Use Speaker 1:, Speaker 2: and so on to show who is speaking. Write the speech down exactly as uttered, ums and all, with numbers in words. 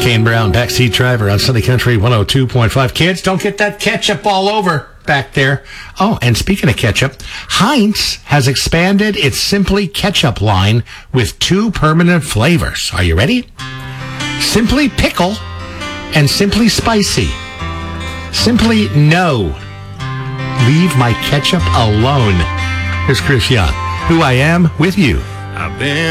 Speaker 1: Kane Brown, backseat driver on Sunday Country one oh two point five. Kids, don't get that ketchup all over back there. Oh, and speaking of ketchup, Heinz has expanded its Simply Ketchup line with two permanent flavors. Are you ready? Simply Pickle and Simply Spicy. Simply No. Leave my ketchup alone. Here's Chris Young, Who I Am with You.
Speaker 2: I've been